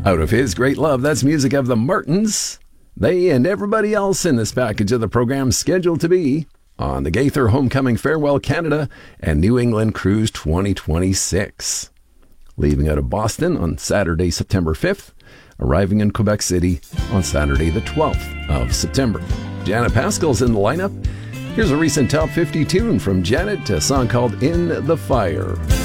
Out of His Great Love, that's music of the Martins. They and everybody else in this package of the program scheduled to be on the Gaither Homecoming Farewell Canada and New England Cruise 2026. Leaving out of Boston on Saturday, September 5th, arriving in Quebec City on Saturday, the 12th of September. Janet Paschal's in the lineup. Here's a recent top 50 tune from Janet, a song called In the Fire.